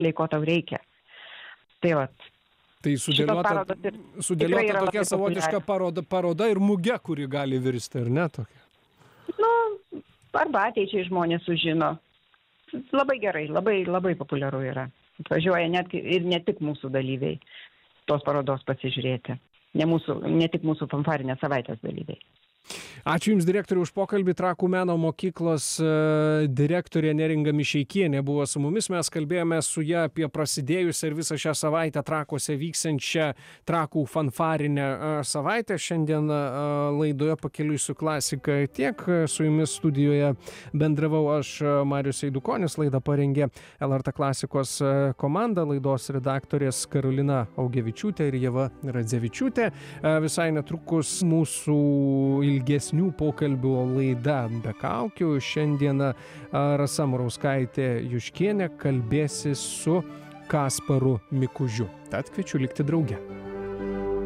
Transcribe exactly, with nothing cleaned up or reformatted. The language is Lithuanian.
ko tau reikia. Tai vat. Tai sudėliota, sudėliota tokia savotiška paroda, paroda ir muge, kuri gali virsti, ar ne tokia? Nu, arba ateičiai žmonės sužino. Labai gerai, labai, labai populiaru yra. Atvažiuoja net ir ne tik mūsų dalyviai tos parodos pasižiūrėti. Ne, mūsų, ne tik mūsų fanfarinės savaitės dalyviai. Ačiū Jums, direktoriau, už pokalbį. Trakų meno mokyklos direktorė Neringa Mišeikienė buvo su mumis. Mes kalbėjome su ja apie prasidėjusią ir visą šią savaitę Trakuose vyksiančią Trakų fanfarinę savaitę. Šiandien laidoje Pakeliui su klasika tiek. Su Jumis studijoje bendravau aš, Marius Eidukonis. Laidą parengė L R T klasikos komanda, laidos redaktorės Karolina Augevičiūtė ir Ieva Radzevičiūtė. Visai netrukus mūsų ilgesnių pokalbių laida Be kaukių. Šiandieną Rasa Murauskaitė Juškienė kalbėsis su Kasparu Mikužiu. Tad kviečiu likti drauge.